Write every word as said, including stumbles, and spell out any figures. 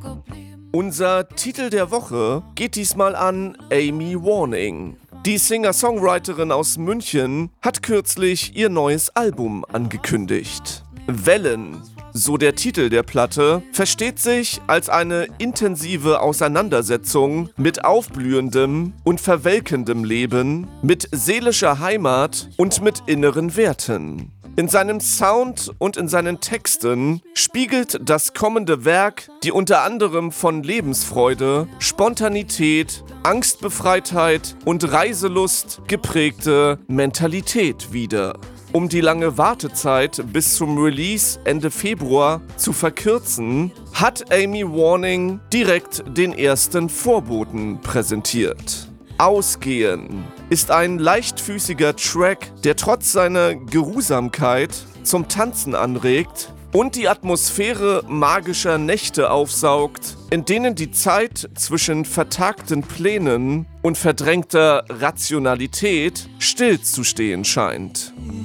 Unser Titel der Woche geht diesmal an Amy Warning. Die Singer-Songwriterin aus München hat kürzlich ihr neues Album angekündigt. Wellen, so der Titel der Platte, versteht sich als eine intensive Auseinandersetzung mit aufblühendem und verwelkendem Leben, mit seelischer Heimat und mit inneren Werten. In seinem Sound und in seinen Texten spiegelt das kommende Werk die unter anderem von Lebensfreude, Spontanität, Angstbefreitheit und Reiselust geprägte Mentalität wider. Um die lange Wartezeit bis zum Release Ende Februar zu verkürzen, hat Amy Warning direkt den ersten Vorboten präsentiert. Ausgehen ist ein leichtfüßiger Track, der trotz seiner Geruhsamkeit zum Tanzen anregt und die Atmosphäre magischer Nächte aufsaugt, in denen die Zeit zwischen vertagten Plänen und verdrängter Rationalität stillzustehen scheint.